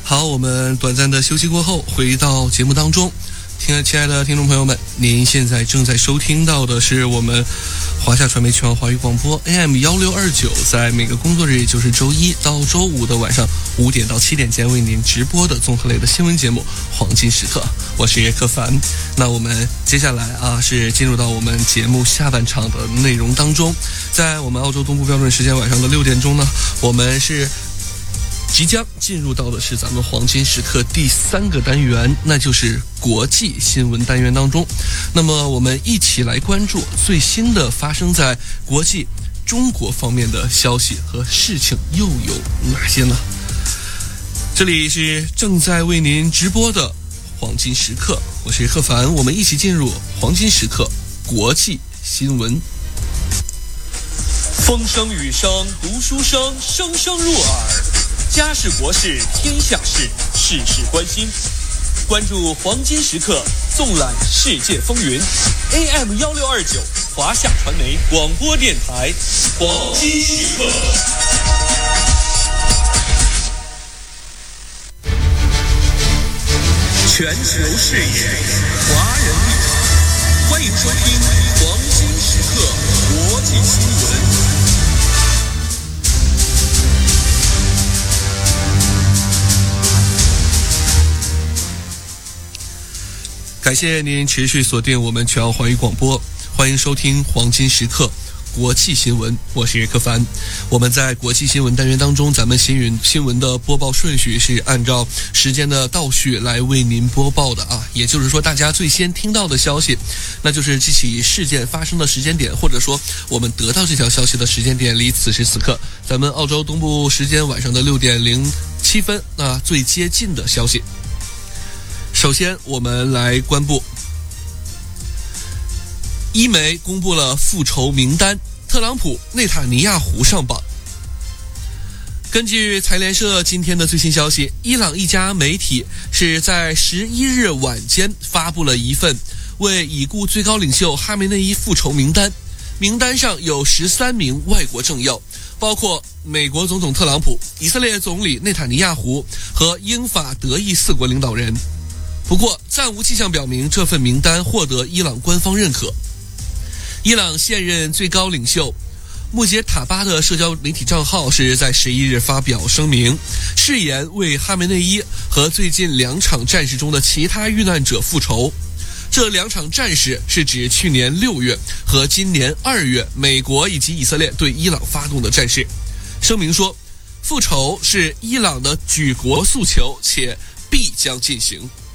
好，我们短暂的休息过后，回到节目当中。亲爱的听众朋友们，您现在正在收听到的是我们华夏传媒全网华语广播 AM1629，在每个工作日，也就是周一到周五的晚上5点到7点间为您直播的综合类的新闻节目《黄金时刻》，我是叶克凡。那我们接下来是进入到我们节目下半场的内容当中，在我们澳洲东部标准时间晚上的6点钟呢，我们是即将进入到的是咱们黄金时刻第3个单元，那就是国际新闻单元当中。那么我们一起来关注最新的发生在国际中国方面的消息和事情又有哪些呢？这里是正在为您直播的黄金时刻，我是贺凡，我们一起进入黄金时刻国际新闻。 风声雨声读书声，声声入耳。家事国事天下事，事事关心。关注黄金时刻，纵览世界风云。AM1629华夏传媒广播电台，黄金时刻。全球视野，华人立场。欢迎收听黄金时刻国际新闻。 感谢您持续锁定我们全澳华语广播，欢迎收听黄金时刻国际新闻，我是柯凡。我们在国际新闻单元当中，咱们新闻的播报顺序是按照时间的倒序来为您播报的也就是说大家最先听到的消息，那就是这起事件发生的时间点，或者说我们得到这条消息的时间点离此时此刻咱们澳洲东部时间晚上的6点07分最接近的消息。首先我们来关注伊媒公布了复仇名单，特朗普、内塔尼亚胡上榜。根据财联社今天的最新消息，伊朗一家媒体是在11日晚间发布了一份为已故最高领袖哈梅内伊复仇名单，名单上有13名外国政要，包括美国总统特朗普、以色列总理内塔尼亚胡和英法德意4国领导人。不过暂无迹象表明这份名单获得伊朗官方认可。伊朗现任最高领袖穆杰塔巴的社交媒体账号是在11日发表声明，誓言为哈梅内伊和最近2场战事中的其他遇难者复仇。这2场战事是指去年6月和今年2月美国以及以色列对伊朗发动的战事。声明说，复仇是伊朗的举国诉求且必将进行。